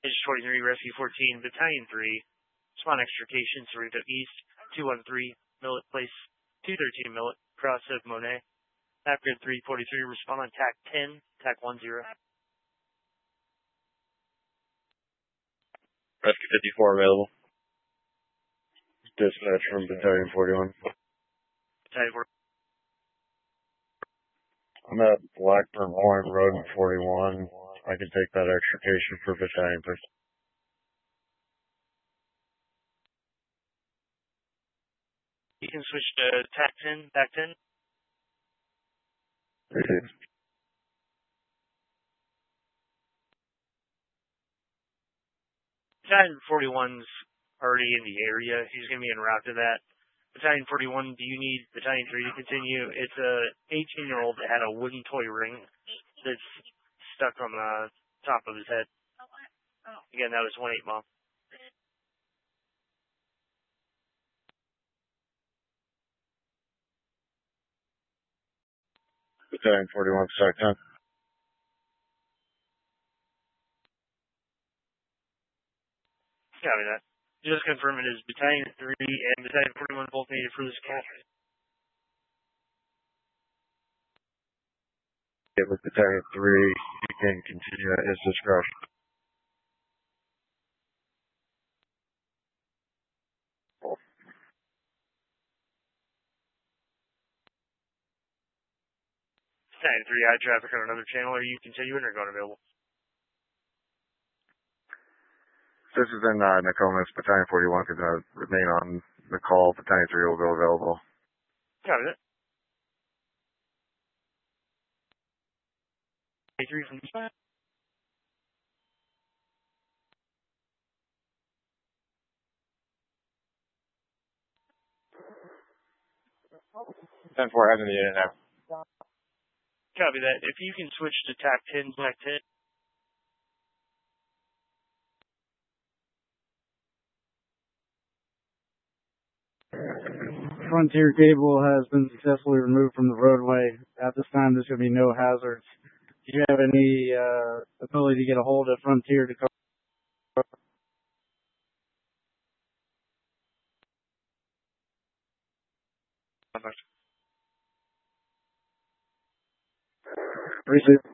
Edge 23, Rescue 14, Battalion 3, spawn extrication, Cerrito East, 213, Millet Place, 213 Millet, cross of Monet. Afgrid 343, respond on TAC 10, TAC 10. Rescue 54 available. Dispatch from Battalion 41. Battalion 41. I'm at Blackburn Point Road 41. I can take that extrication for Battalion 1st. You can switch to TAC 10, TAC 10. Battalion 41's already in the area. He's going to be en route to that. Battalion 41, do you need Battalion 3 to continue? It's a 18-year-old that had a wooden toy ring that's stuck on the top of his head. Again, that was 1-8 Mom. Battalion 41, start time. Copy that. Just confirm it is Battalion 3 and Battalion 41 both needed for this call. Yeah, with Battalion 3, you can continue at his discretion. Battalion 3, eye traffic on another channel. Are you continuing or going available? This is in Nokomis. Battalion 41 can remain on the call. Battalion 3 will go available. Copy that. 3 from dispatch. Ten 4 heading to the unit now. Copy that. If you can switch to TAC 10, TAC 10. Frontier cable has been successfully removed from the roadway. At this time, there's going to be no hazards. Do you have any ability to get a hold of Frontier to cover? Receive.